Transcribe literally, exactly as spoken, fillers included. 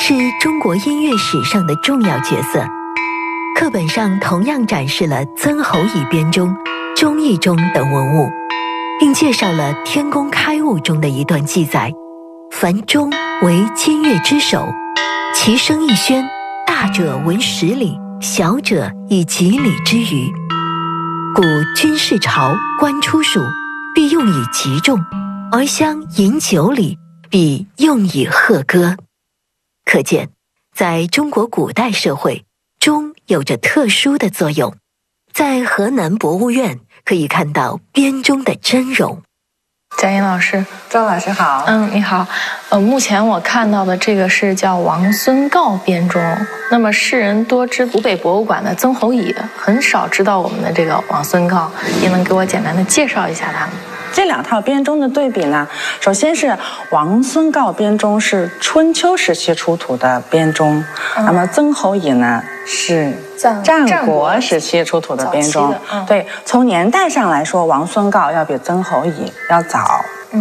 是中国音乐史上的重要角色。课本上同样展示了曾侯乙编钟、钟义钟等文物，并介绍了《天工开物》中的一段记载：凡钟为金乐之首，其声一宣，大者闻十里，小者以几里之余。故军事朝，官出属，必用以击中；而乡饮酒礼，必用以贺歌。可见，在中国古代社会，钟有着特殊的作用。在河南博物院可以看到编钟的真容。 贾颖老师， 周老师好。 嗯，你好。呃，目前我看到的这个是叫王孙诰编钟。那么世人多知湖北博物馆的曾侯乙，很少知道我们的这个王孙诰。您能给我简单的介绍一下他们？ 这两套编钟的对比呢，首先是王孙诰编钟是春秋时期出土的编钟，嗯、那么曾侯乙呢是战国时期出土的编钟。嗯、对，从年代上来说，王孙诰要比曾侯乙要早。